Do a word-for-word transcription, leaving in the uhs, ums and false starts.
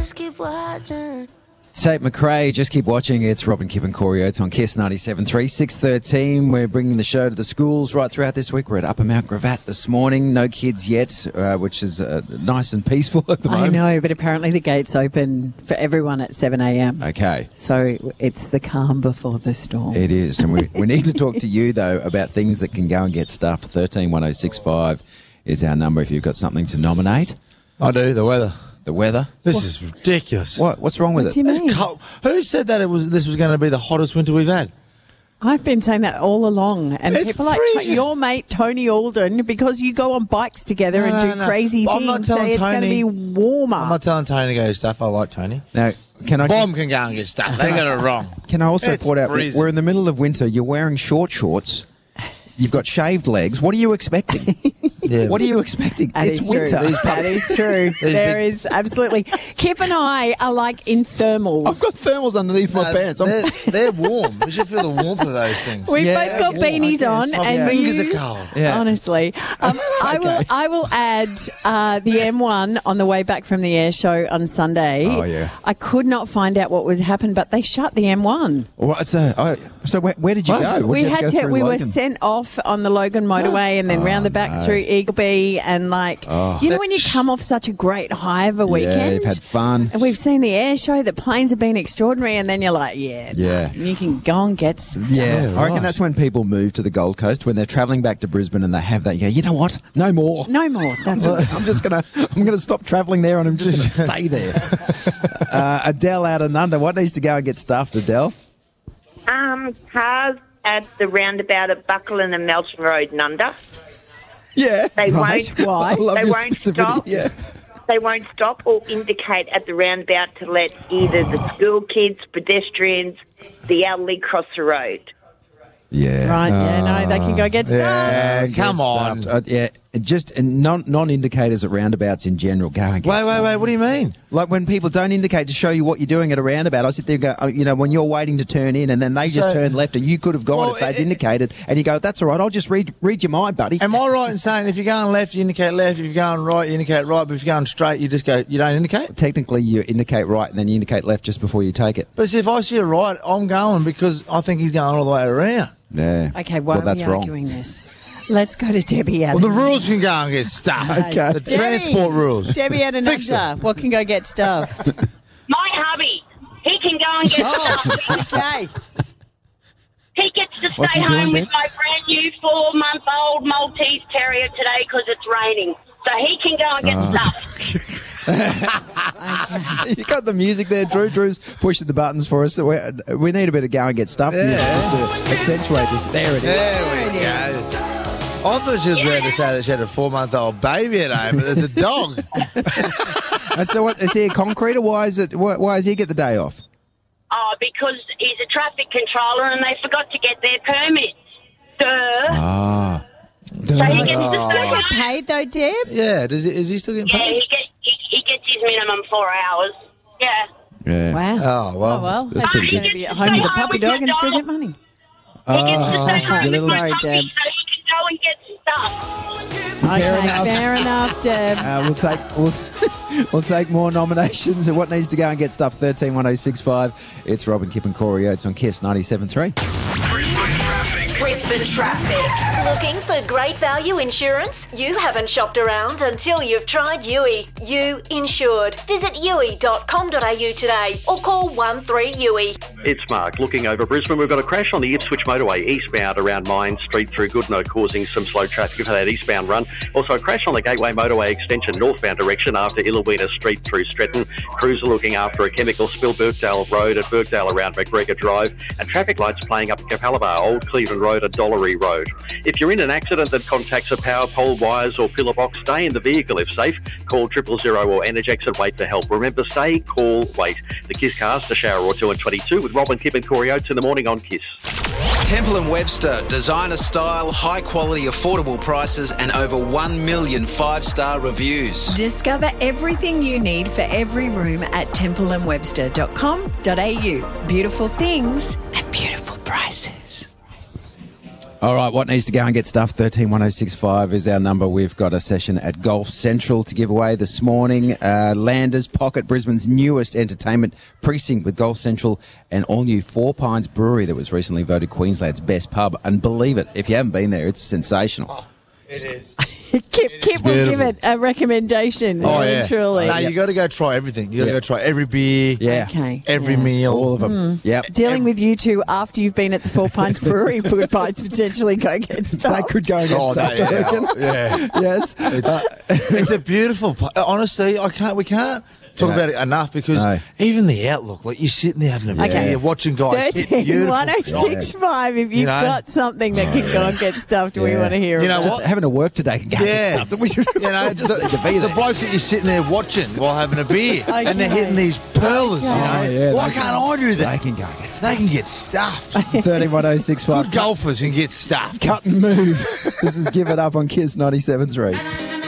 just keep watching. Tate McRae, just keep watching. It's Robin, Kip and Corey Oates on Kiss ninety-seven point three, six thirteen. We're bringing the show to the schools right throughout this week. We're at Upper Mount Gravatt this morning. No kids yet, uh, which is uh, nice and peaceful at the moment. I know, but apparently the gates open for everyone at seven a.m. Okay. So it's the calm before the storm. It is. And we, we need to talk to you, though, about things that can go and get stuffed. thirteen one oh six five is our number if you've got something to nominate. I do, the weather. The weather? This what? is ridiculous. What? What's wrong with What it? do you It's mean? cold. Who said that it was? This was going to be the hottest winter we've had? I've been saying that all along, and It's people like freezing. your mate Tony Alden, because you go on bikes together No, and no, do no. crazy I'm not things, telling say it's going to Tony- be warmer. I'm not telling Tony to go stuff. I like Tony. Now, can I Bomb just, can go and get stuff. They got it wrong. can I also It's point out, freezing. we're in the middle of winter. You're wearing short shorts. You've got shaved legs. What are you expecting? Yeah. What are you expecting? That it's is true. winter. That is true. There big- is absolutely. Kip and I are like in thermals. I've got thermals underneath my No, pants. I'm- They're, they're warm. You should feel the warmth of those things. We've Yeah, both got yeah, I beanies guess. on, My and fingers you, are cold. Yeah. honestly, um, I will. I will add uh, the M one on the way back from the air show on Sunday. Oh, yeah. I could not find out what was happened, but they shut the M one. What, so, oh, so where, where did you What? go? Where'd We you have had go to. through We were Logan? sent off on the Logan motorway, and then round the back no. through Eagleby, and like Oh. you know when you come off such a great high of a weekend. Yeah, you've had fun. And we've seen the air show. The planes have been extraordinary, and then you're like, yeah, Yeah. nah, you can go and get stuff. Yeah, Yeah, I reckon right. that's when people move to the Gold Coast when they're travelling back to Brisbane and they have that. You go, you know what? No more. No more. That's it. I'm just gonna, I'm gonna stop travelling there and I'm just gonna stay there. Uh, Adele out and under. What needs to go and get stuffed, Adele? Um, cars at the roundabout at Buckland and Melton Road, Nunda. Yeah, They right. won't. Why? I love They your won't specificity. stop. Yeah. They won't stop or indicate at the roundabout to let either the school kids, pedestrians, the elderly cross the road. Yeah. Right, yeah, no, they can go get stuff. Yeah, Get come on. stuffed. Uh, yeah, just uh, non non indicators at roundabouts in general. Go and get Wait, wait, stuffed. wait. What do you mean? Like when people don't indicate to show you what you're doing at a roundabout, I sit there and go, oh, you know, when you're waiting to turn in and then they just So- turn left and you could have gone Well, if they'd it- indicated and you go, that's all right, I'll just read read your mind, buddy. Am I right in saying if you're going left, you indicate left? If you're going right, you indicate right. But if you're going straight, you just go. You don't indicate. Technically, you indicate right and then you indicate left just before you take it. But see, if I see a right, I'm going because I think he's going all the way around. Yeah. Okay, why well, are that's we wrong. arguing this? Let's go to Debbie Well, Adam. the rules can go and get stuffed. Okay. The Debbie, transport rules. Debbie Fix Adenanda, what can go get stuffed? My hubby, he can go and get stuff. Okay. He gets to What's stay he doing, home with Deb? my brand new four-month-old Maltese Terrier today because it's raining. So he can go and get stuff. You got the music there, Drew. Drew's pushing the buttons for us. We, we need a bit of go and get stuff music just to accentuate this. There it is. There we go. I thought she was ready to say that she had a four-month-old baby at home, but it's a dog. And so, what is he a concreter? Why is it? Why, why does he get the day off? Oh, because he's a traffic controller and they forgot to get their permit. Duh. Ah. So he gets to Still stay get home. paid though, Deb? Yeah, does he, is he still getting Yeah, paid? he, get, he, he gets his minimum four hours. Yeah. Yeah. Wow. Oh, well. Oh, well, that's that's pretty going good. to be at home with a puppy dog and still get money. He gets to stay home you with little- my Sorry, puppy Deb. so he can go and get stuff. Okay, enough. fair enough, Deb. Uh, we'll take we'll, we'll take more nominations and what needs to go and get stuff. Thirteen one zero six five. It's Robin, Kip and Corey Oates on Kiss ninety seven three. Brisbane traffic. Brisbane traffic. Looking for great value insurance? You haven't shopped around until you've tried U I. You insured. Visit u i dot com dot a u today or call one three U I. It's Mark. Looking over Brisbane, we've got a crash on the Ipswich motorway eastbound around Mines Street through Goodnoe, causing some slow traffic for that eastbound run. Also a crash on the Gateway motorway extension northbound direction after Illawina Street through Stretton. Crews are looking after a chemical spill Birkdale Road at Birkdale around McGregor Drive, and traffic lights playing up Capalaba, Old Cleveland Road at Dollery Road. If you're in an accident that contacts a power pole, wires or pillar box, stay in the vehicle if safe. Call triple zero or Energex and wait for help. Remember, stay, call, wait. The Kiss Cast, a shower or two and twenty-two with Robin, Kip and Corey Oates in the morning on Kiss. Temple and Webster, designer style, high quality, affordable prices and over one million five-star reviews. Discover everything you need for every room at temple and webster dot com dot a u. Beautiful things and beautiful prices. All right, what needs to go and get stuff? thirteen one oh six five is our number. We've got a session at Golf Central to give away this morning. Uh, Landers Pocket, Brisbane's newest entertainment precinct with Golf Central and all-new Four Pines Brewery that was recently voted Queensland's best pub. And believe it, if you haven't been there, it's sensational. Oh, it is. Kip, Kip will give beautiful. it a recommendation. Oh, really, yeah. truly. No, you got to go try everything. You got to Yeah. go try every beer, Yeah. Okay. every Yeah. meal. All of them. Yep. Dealing with you two after you've been at the Four Pines Brewery would potentially go get They stuff. could go and get Oh, stuff, no, I reckon. yeah. yeah. Yes. It's, it's a beautiful. pl- Honestly, I can't. We can't talk No. about it enough because No. even the outlook, like you're sitting there having a Okay. beer, watching guys hit thirteen beautiful one oh shots. six five. If you've You know? got something that can go and get stuffed, we Yeah. want to hear You know about Just what? having to work today can go and Yeah, get stuff. We should you know, just the, need to be the there. blokes that you're sitting there watching while having a beer, and they're Okay. hitting these pearlers. You know, Oh, yeah, why they can't can- I do that? They can go and get stuff. They can get stuffed. thirteen one oh six five. Good golfers can get stuffed. Cut and move. This is Give It Up on Kiss ninety-seven three.